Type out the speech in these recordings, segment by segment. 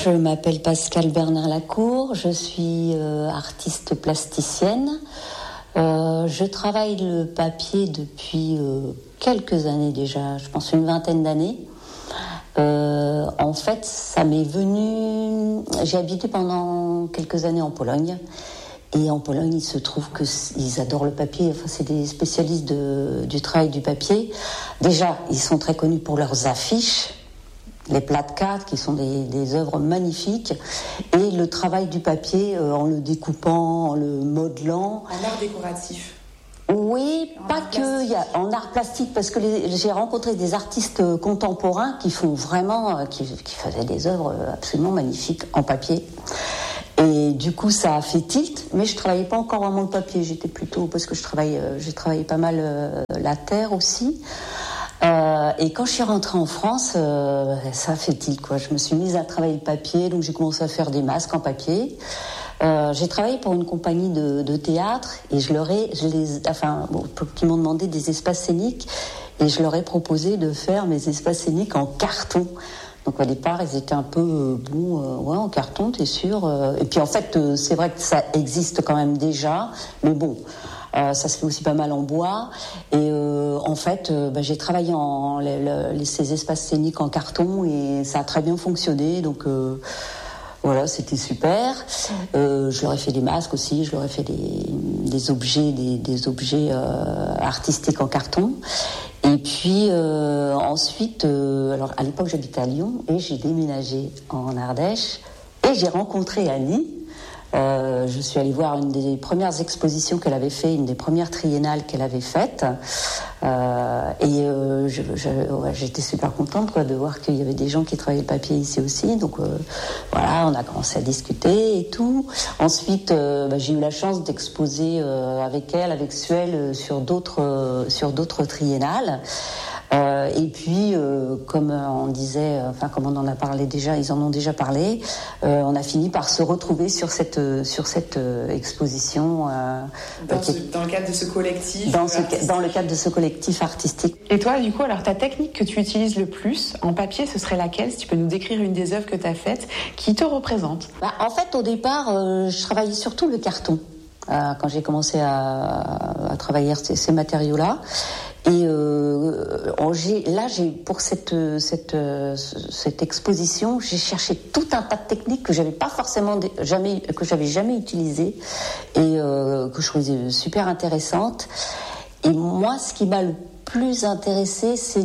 je m'appelle Pascale Bernard-Lacour, je suis artiste plasticienne. Je travaille le papier depuis quelques années déjà, je pense une vingtaine d'années. En fait, ça m'est venu... J'ai habité pendant quelques années en Pologne. Et en Pologne, il se trouve qu'ils adorent le papier. Enfin, c'est des spécialistes du travail du papier. Déjà, ils sont très connus pour leurs affiches, les placards, qui sont des œuvres magnifiques. Et le travail du papier, en le découpant, en le modelant. En art décoratif. Oui, pas que, il y a en art plastique, parce que j'ai rencontré des artistes contemporains qui font vraiment, qui faisaient des œuvres absolument magnifiques en papier. Et du coup, ça a fait tilt, mais je travaillais pas encore vraiment le papier. J'étais plutôt, parce que j'ai travaillé pas mal la terre aussi. Et quand je suis rentrée en France, ça a fait tilt, quoi. Je me suis mise à travailler le papier, donc j'ai commencé à faire des masques en papier. J'ai travaillé pour une compagnie de théâtre et qui m'ont demandé des espaces scéniques et je leur ai proposé de faire mes espaces scéniques en carton. Donc au départ, ils étaient un peu ouais, en carton, t'es sûr. Et puis en fait, c'est vrai que ça existe quand même déjà, mais bon. Ça se fait aussi pas mal en bois. Et en fait, j'ai travaillé ces espaces scéniques en carton et ça a très bien fonctionné. Donc voilà, c'était super. Je leur ai fait des masques aussi. Je leur ai fait des objets artistiques en carton. Et puis ensuite, alors à l'époque j'habitais à Lyon et j'ai déménagé en Ardèche et j'ai rencontré Annie. Je suis allée voir une des premières expositions qu'elle avait fait, une des premières triennales qu'elle avait faites. J'étais super contente de voir qu'il y avait des gens qui travaillaient le papier ici aussi. Donc voilà, on a commencé à discuter et tout. Ensuite, j'ai eu la chance d'exposer avec elle, avec Suel, sur d'autres triennales. Et puis, comme on disait, comme on en a parlé déjà, ils en ont déjà parlé, on a fini par se retrouver sur cette exposition. Dans le cadre de ce collectif dans le cadre de ce collectif artistique. Et toi, du coup, alors ta technique que tu utilises le plus en papier, ce serait laquelle? Si tu peux nous décrire une des œuvres que tu as faites qui te représente. En fait, au départ, je travaillais surtout le carton. Quand j'ai commencé à travailler ces matériaux-là. Et pour cette exposition, j'ai cherché tout un tas de techniques que j'avais pas forcément jamais utilisées et que je trouvais super intéressantes. Et moi, ce qui m'a le plus intéressé, c'est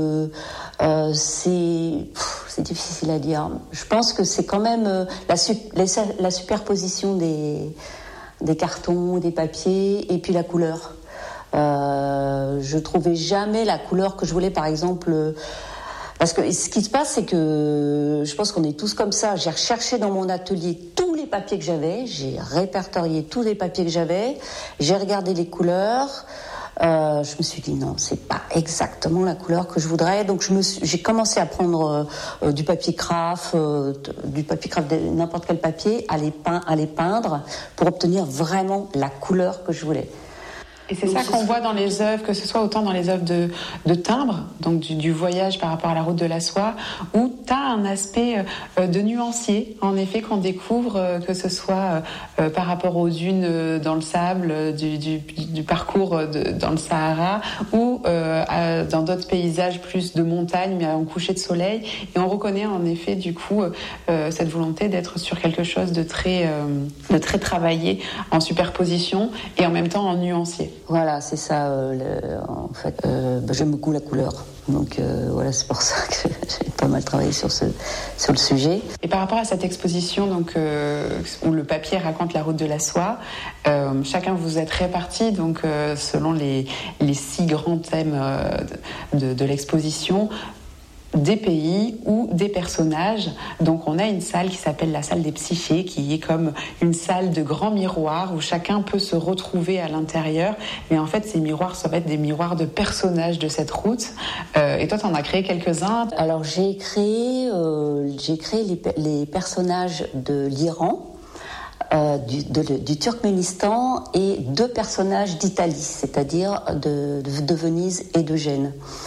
c'est difficile à dire. Je pense que c'est quand même la superposition des cartons, des papiers et puis la couleur. Je trouvais jamais la couleur que je voulais, par exemple, parce que ce qui se passe, c'est que je pense qu'on est tous comme ça. J'ai recherché dans mon atelier tous les papiers que j'avais, j'ai répertorié tous les papiers que j'avais, j'ai regardé les couleurs. Je me suis dit non, c'est pas exactement la couleur que je voudrais, donc j'ai commencé à prendre du papier craft, n'importe quel papier, à les peindre pour obtenir vraiment la couleur que je voulais. Et c'est ça qu'on voit dans les œuvres, que ce soit autant dans les œuvres de timbre, donc du voyage par rapport à la route de la soie, où tu as un aspect de nuancier, en effet, qu'on découvre, que ce soit par rapport aux dunes dans le sable, du parcours dans le Sahara, ou dans d'autres paysages plus de montagne, mais en coucher de soleil. Et on reconnaît en effet, du coup, cette volonté d'être sur quelque chose de très travaillé en superposition et en même temps en nuancier. Voilà, c'est ça. En fait, j'aime beaucoup la couleur. Donc voilà, c'est pour ça que j'ai pas mal travaillé sur le sujet. Et par rapport à cette exposition, donc où le papier raconte la route de la soie, chacun vous êtes répartis donc selon les 6 grands thèmes de l'exposition. Des pays ou des personnages. Donc on a une salle qui s'appelle la salle des psychés, qui est comme une salle de grands miroirs où chacun peut se retrouver à l'intérieur, mais en fait ces miroirs, ça va être des miroirs de personnages de cette route. Et toi t'en as créé quelques-uns. Alors j'ai créé les personnages de l'Iran, du Turkménistan et 2 personnages d'Italie, c'est-à-dire de Venise et de Gênes.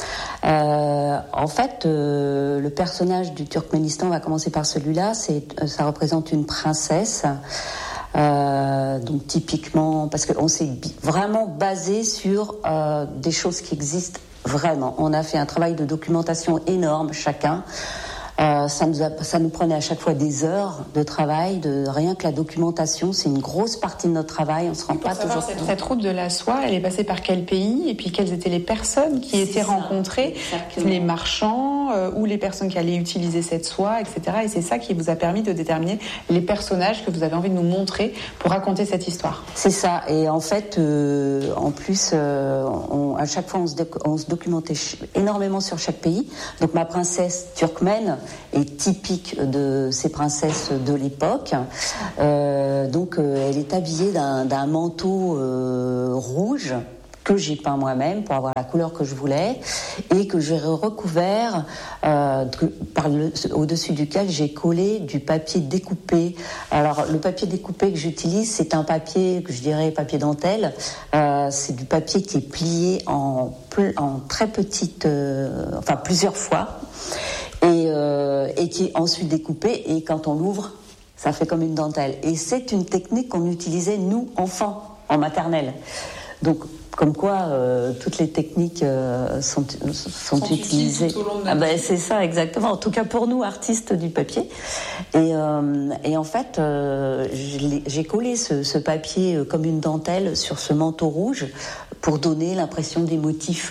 En fait, le personnage du Turkménistan, on va commencer par celui-là, ça représente une princesse. Donc typiquement, parce qu'on s'est vraiment basé sur des choses qui existent vraiment. On a fait un travail de documentation énorme chacun. Ça nous prenait à chaque fois des heures de travail, rien que la documentation, c'est une grosse partie de notre travail. On se rend pas toujours compte. Cette route de la soie, elle est passée par quel pays et puis quelles étaient les personnes qui étaient rencontrées, les marchands ou les personnes qui allaient utiliser cette soie, etc. Et c'est ça qui vous a permis de déterminer les personnages que vous avez envie de nous montrer pour raconter cette histoire. C'est ça. Et en fait, en plus, à chaque fois, on se documentait énormément sur chaque pays. Donc ma princesse turkmène est typique de ces princesses de l'époque. Donc elle est habillée d'un manteau rouge que j'ai peint moi-même pour avoir la couleur que je voulais et que j'ai recouvert au-dessus duquel j'ai collé du papier découpé. Alors le papier découpé que j'utilise, c'est un papier que je dirais papier dentelle. C'est du papier qui est plié en très petites, plusieurs fois et qui est ensuite découpé et quand on l'ouvre, ça fait comme une dentelle. Et c'est une technique qu'on utilisait nous enfants en maternelle. Donc comme quoi, toutes les techniques sont utilisées. Tout au long de notre vie. C'est ça, exactement. En tout cas, pour nous, artistes du papier. Et en fait, j'ai collé ce papier comme une dentelle sur ce manteau rouge pour donner l'impression des motifs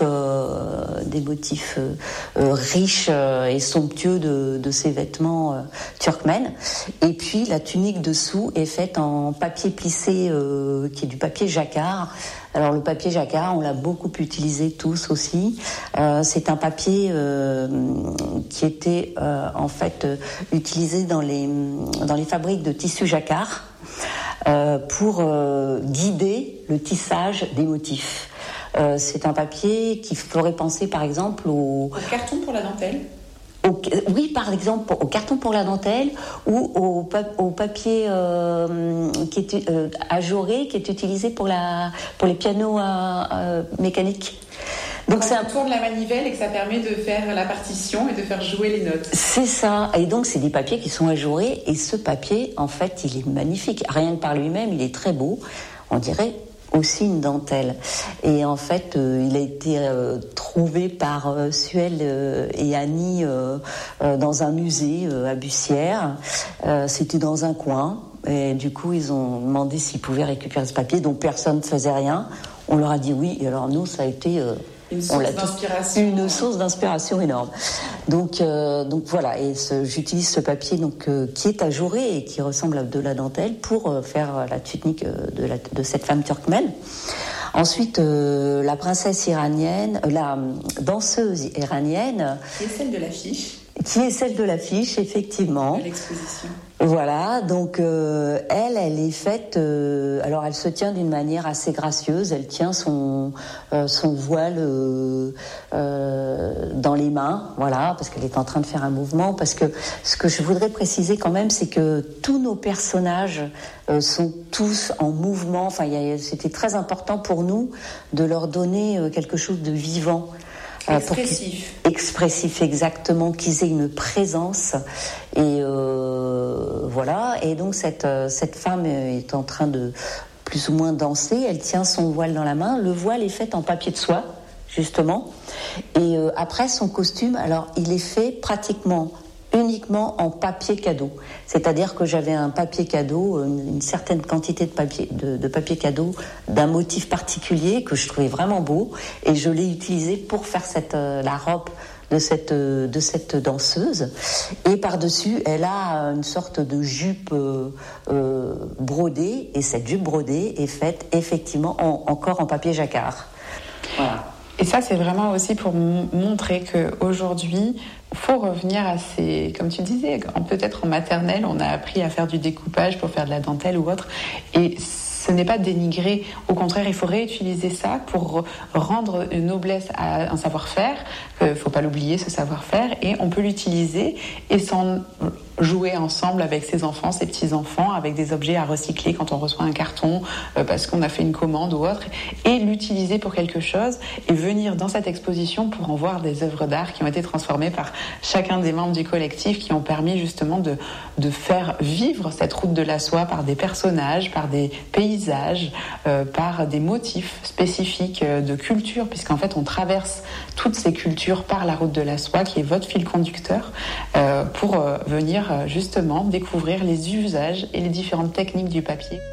riches et somptueux de ces vêtements turkmènes. Et puis, la tunique dessous est faite en papier plissé, qui est du papier jacquard. Alors le papier jacquard, on l'a beaucoup utilisé tous aussi. C'est un papier qui était en fait utilisé dans les fabriques de tissus jacquard pour guider le tissage des motifs. C'est un papier qui ferait penser par exemple au carton pour la dentelle. Oui, par exemple, au carton pour la dentelle ou au papier qui est ajouré, qui est utilisé pour les pianos mécaniques. Donc c'est un tour de la manivelle et que ça permet de faire la partition et de faire jouer les notes. C'est ça. Et donc c'est des papiers qui sont ajourés et ce papier, en fait, il est magnifique. Rien que par lui-même, il est très beau. On dirait aussi une dentelle. Et en fait, il a été trouvé par Suel et Annie dans un musée à Bussière. C'était dans un coin. Et du coup, ils ont demandé s'ils pouvaient récupérer ce papier, dont personne ne faisait rien. On leur a dit oui. Et alors nous, ça a été... Une source d'inspiration énorme. Donc voilà, et j'utilise ce papier qui est ajouré et qui ressemble à de la dentelle pour faire la tunique de cette femme turkmène. Ensuite, la princesse iranienne, la danseuse iranienne... Qui est celle de l'affiche. Qui est celle de l'affiche, effectivement. De l'exposition. Voilà, donc elle est faite. Alors elle se tient d'une manière assez gracieuse. Elle tient son voile dans les mains, voilà, parce qu'elle est en train de faire un mouvement. Parce que ce que je voudrais préciser quand même, c'est que tous nos personnages sont tous en mouvement. Enfin, c'était très important pour nous de leur donner quelque chose de vivant. Expressif, exactement, qu'ils aient une présence. Et voilà. Et donc cette femme est en train de plus ou moins danser. Elle tient son voile dans la main. Le voile est fait en papier de soie, justement. Et après son costume, alors il est fait pratiquement uniquement en papier cadeau. C'est-à-dire que j'avais un papier cadeau, une certaine quantité de papier cadeau d'un motif particulier que je trouvais vraiment beau et je l'ai utilisé pour faire la robe de cette danseuse. Et par-dessus, elle a une sorte de jupe brodée et cette jupe brodée est faite effectivement encore en papier jacquard. Voilà. Et ça, c'est vraiment aussi pour montrer qu'aujourd'hui, il faut revenir à ces... Comme tu disais, peut-être en maternelle, on a appris à faire du découpage pour faire de la dentelle ou autre. Et ce n'est pas dénigré. Au contraire, il faut réutiliser ça pour rendre une noblesse à un savoir-faire. Il ne faut pas l'oublier, ce savoir-faire. Et on peut l'utiliser et jouer ensemble avec ses enfants, ses petits-enfants, avec des objets à recycler quand on reçoit un carton parce qu'on a fait une commande ou autre, et l'utiliser pour quelque chose et venir dans cette exposition pour en voir des œuvres d'art qui ont été transformées par chacun des membres du collectif, qui ont permis justement de faire vivre cette route de la soie par des personnages, par des paysages, par des motifs spécifiques de culture, puisqu'en fait on traverse toutes ces cultures par la route de la soie qui est votre fil conducteur pour venir justement découvrir les usages et les différentes techniques du papier.